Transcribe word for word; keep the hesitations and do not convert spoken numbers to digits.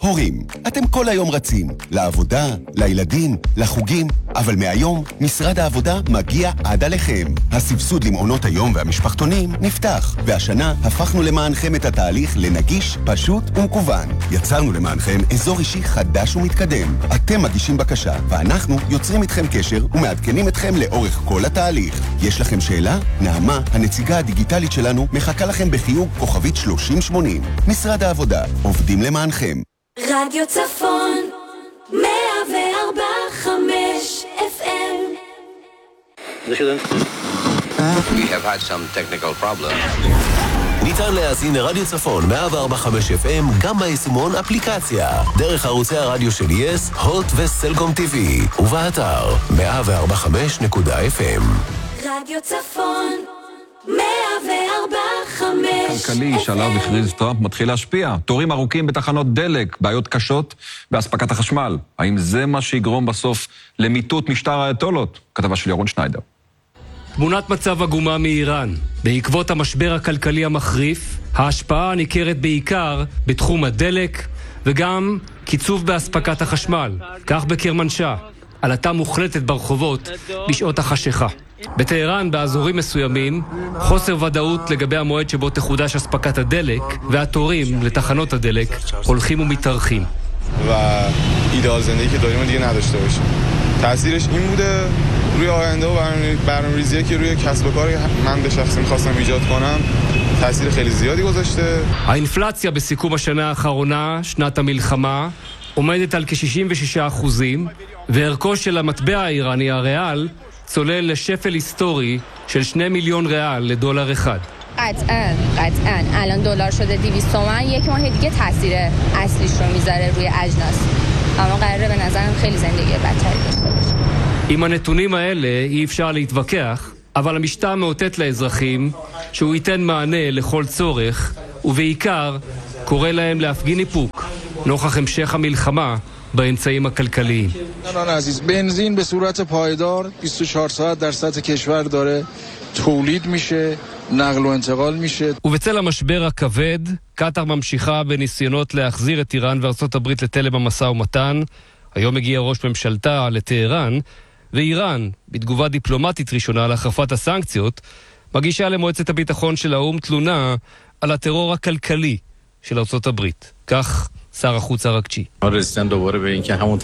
הורים, אתם כל היום רצים, לעבודה, לילדים, לחוגים, אבל מהיום משרד העבודה מגיע עד עליכם. הסבסוד למעונות היום והמשפחתונים נפתח, והשנה הפכנו למענכם את התהליך לנגיש, פשוט ומקוון. יצרנו למענכם אזור אישי חדש ומתקדם. אתם מגישים בקשה, ואנחנו יוצרים איתכם קשר ומעדכנים אתכם לאורך כל התהליך. יש לכם שאלה? נעמה, הנציגה הדיגיטלית שלנו, מחכה לכם בחיוג כוכבית שלושים שמונים. משרד העבודה, עובדים למענכם. רדיו צפון מאה וארבע חמש אף אם. We have had some technical problems. ניתן להאזין לרדיו צפון מאה וארבע חמש אף אם גם ביישומון אפליקציה, דרך ערוצי הרדיו של יס, הוט וסלקום טיווי, ובאתר מאה וארבע חמש נקודה אף אם. רדיו צפון מאה וארבע חמש. כלכלי שעליו הכריז טראמפ מתחיל להשפיע. תורים ארוכים בתחנות דלק, בעיות קשות בהספקת החשמל. האם זה מה שיגרום בסוף למיטוט משטר האייתולות? כתבה של ירון שניידר. תמונת מצב עגומה מאיראן. בעקבות המשבר הכלכלי המחריף, ההשפעה ניכרת בעיקר בתחום הדלק וגם קיצוב בהספקת החשמל. כך בקרמנשah, עלטה מוחלטת ברחובות בשעות החשיכה. בטהרן, באזורים מסוימים, חוסר ודאות לגבי המועד שבו תחודש הספקת הדלק, והתורים לתחנות הדלק הולכים ומתארכים. و ایدئال زندگی که داریم دیگه نداشته باشیم. تاثیرش این بوده روی آینده و برنامه‌ریزی که روی کسب و کار من به شخصه می‌خواستم ایجاد کنم تاثیر خیلی زیادی گذاشته. האינפלציה בסיכום השנה האחרונה, שנת המלחמה, עומדת על כ-שישים ושישה אחוזים, וערכו של המטבע האיראני הריאל צולל לשפל היסטורי של שני מיליון ריאל לדולר אחד. قطعاً قطعاً الان دلار شده دویست تومان، یک ماه دیگه تاثیر اصلیش رو میذاره روی اجناس. اما قراره به نظرم خیلی زندگی بدتری داشته باشه. עם הנתונים האלה אי אפשר להתווכח, אבל המשטר מאותת לאזרחים שהוא ייתן מענה לכל צורך, ובעיקר קורא להם להפגין איפוק נוכח המשך המלחמה באמצעים הכלכליים. دوستان عزیز، بنزین به صورت پایدار بیست و چهار ساعت در سطح کشور داره تولید میشه، نقل و انتقال میشه. ובצל המשבר הכבד, קטר ממשיכה בניסיונות להחזיר את איראן וארצות הברית לתלם המשא ומתן. היום הגיע ראש ממשלתה לטהרן, ואיראן, בתגובה דיפלומטית ראשונה להחרפת הסנקציות, מגישה למועצת הביטחון של האו"ם תלונה על הטרור הכלכלי של ארצות הברית. כך שר החוץ הרג'י.